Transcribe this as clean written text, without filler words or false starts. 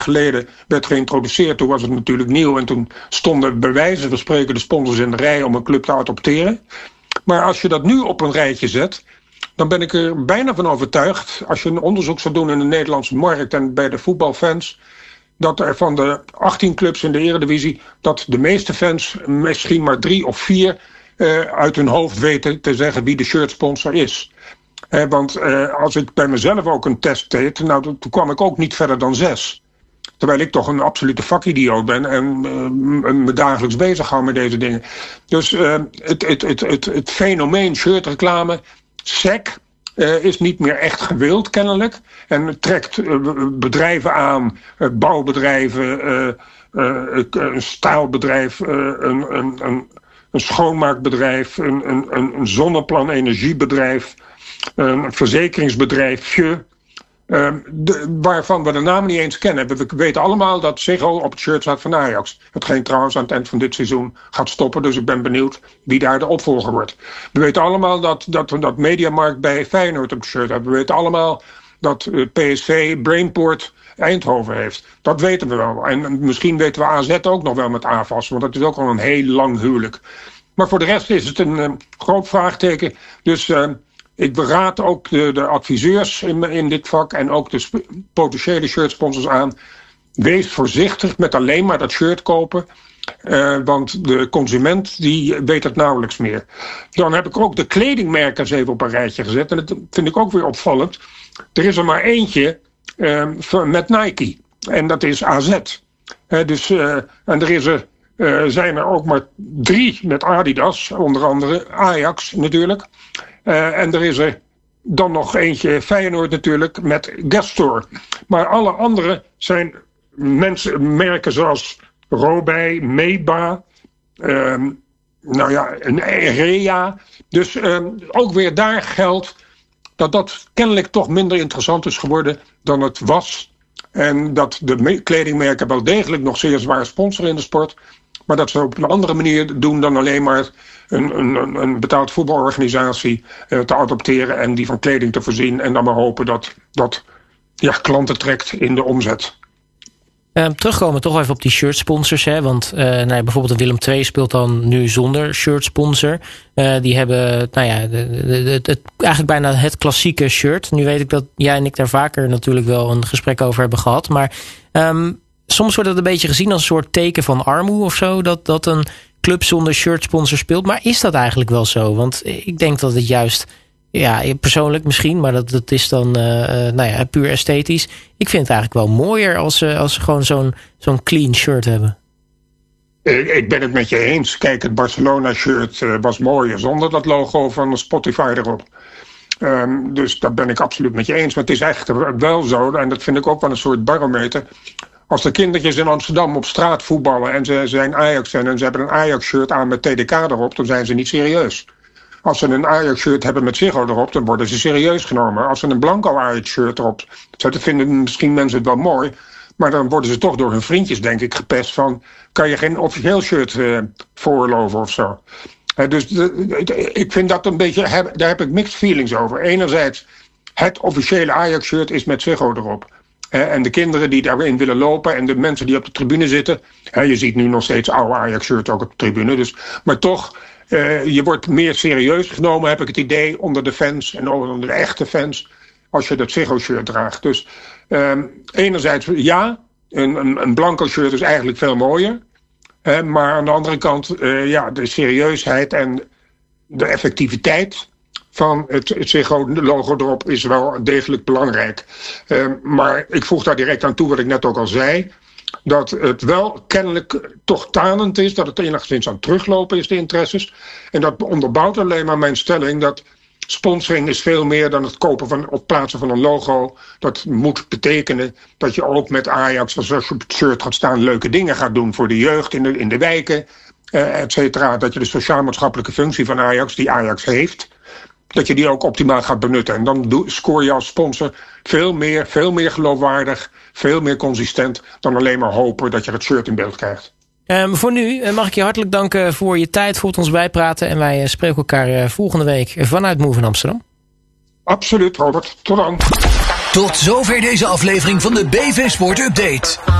geleden werd geïntroduceerd. Toen was het natuurlijk nieuw en toen stonden bij wijze van spreken de sponsors in de rij om een club te adopteren. Maar als je dat nu op een rijtje zet, dan ben ik er bijna van overtuigd, als je een onderzoek zou doen in de Nederlandse markt en bij de voetbalfans, dat er van de 18 clubs in de Eredivisie, dat de meeste fans misschien maar 3 of 4 uit hun hoofd weten te zeggen wie de shirtsponsor is. Want als ik bij mezelf ook een test deed, nou, toen kwam ik ook niet verder dan 6. Terwijl ik toch een absolute vakidioot ben en me dagelijks bezig hou met deze dingen. Dus het fenomeen shirtreclame, SEC, is niet meer echt gewild kennelijk. En het trekt bedrijven aan, bouwbedrijven, een staalbedrijf, een schoonmaakbedrijf, een zonneplan-energiebedrijf, een verzekeringsbedrijfje, waarvan we de namen niet eens kennen. We weten allemaal dat Ziggo op het shirt staat van Ajax. Hetgeen trouwens aan het eind van dit seizoen gaat stoppen, dus ik ben benieuwd wie daar de opvolger wordt. We weten allemaal dat Mediamarkt bij Feyenoord op het shirt heeft. We weten allemaal dat PSV Brainport Eindhoven heeft. Dat weten we wel. En misschien weten we AZ ook nog wel met AFAS, want dat is ook al een heel lang huwelijk. Maar voor de rest is het een groot vraagteken. Dus ik beraad ook de adviseurs in dit vak en ook de potentiële shirtsponsors aan. Wees voorzichtig met alleen maar dat shirt kopen. Want de consument die weet het nauwelijks meer. Dan heb ik ook de kledingmerken even op een rijtje gezet. En dat vind ik ook weer opvallend. Er is er maar eentje met Nike. En dat is AZ. En zijn er ook maar 3 met Adidas. Onder andere Ajax natuurlijk. En er is er dan nog eentje Feyenoord natuurlijk met Gastor. Maar alle andere zijn merken zoals Robij, Meba, een Rea. Dus ook weer daar geldt dat kennelijk toch minder interessant is geworden dan het was. En dat de kledingmerken wel degelijk nog zeer zwaar sponsoren in de sport. Maar dat ze op een andere manier doen dan alleen maar een betaald voetbalorganisatie te adopteren en die van kleding te voorzien. En dan maar hopen dat klanten trekt in de omzet. Terugkomen toch even op die shirtsponsors. Hè? Want bijvoorbeeld een Willem II speelt dan nu zonder shirtsponsor. Die hebben eigenlijk bijna het klassieke shirt. Nu weet ik dat jij en ik daar vaker natuurlijk wel een gesprek over hebben gehad. Maar soms wordt het een beetje gezien als een soort teken van armoede of zo. Dat een club zonder shirtsponsor speelt. Maar is dat eigenlijk wel zo? Want ik denk dat het juist, persoonlijk misschien, maar dat is dan puur esthetisch. Ik vind het eigenlijk wel mooier als ze gewoon zo'n clean shirt hebben. Ik ben het met je eens. Kijk, het Barcelona-shirt was mooier zonder dat logo van Spotify erop. Dus dat ben ik absoluut met je eens. Maar het is eigenlijk wel zo, en dat vind ik ook wel een soort barometer. Als de kindertjes in Amsterdam op straat voetballen en ze zijn Ajax-fan en ze hebben een Ajax-shirt aan met TDK erop, dan zijn ze niet serieus. Als ze een Ajax-shirt hebben met Ziggo erop, dan worden ze serieus genomen. Als ze een blanco Ajax-shirt erop zetten, vinden misschien mensen het wel mooi. Maar dan worden ze toch door hun vriendjes, denk ik, gepest van, kan je geen officieel shirt voorloven of zo. Dus ik vind dat een beetje, daar heb ik mixed feelings over. Enerzijds, het officiële Ajax-shirt is met Ziggo erop. En de kinderen die daarin willen lopen en de mensen die op de tribune zitten. Je ziet nu nog steeds oude Ajax-shirt ook op de tribune. Dus, maar toch, je wordt meer serieus genomen, heb ik het idee, onder de fans en onder de echte fans, als je dat Ziggo-shirt draagt. Dus enerzijds, een blanco shirt is eigenlijk veel mooier. Maar aan de andere kant, de serieusheid en de effectiviteit van het Ziggo-logo erop is wel degelijk belangrijk. Maar ik voeg daar direct aan toe wat ik net ook al zei. Dat het wel kennelijk toch tanend is, dat het enigszins aan het teruglopen is, de interesses. En dat onderbouwt alleen maar mijn stelling dat sponsoring is veel meer dan het kopen of plaatsen van een logo. Dat moet betekenen dat je ook met Ajax, als je op het shirt gaat staan, leuke dingen gaat doen voor de jeugd in de wijken, et cetera. Dat je de sociaal-maatschappelijke functie van Ajax, die Ajax heeft, dat je die ook optimaal gaat benutten. En dan scoor je als sponsor veel meer geloofwaardig, veel meer consistent dan alleen maar hopen dat je het shirt in beeld krijgt. Voor nu mag ik je hartelijk danken voor je tijd, voor het ons bijpraten. En wij spreken elkaar volgende week vanuit Move in Amsterdam. Absoluut, Robert. Tot dan. Tot zover deze aflevering van de BV Sport Update.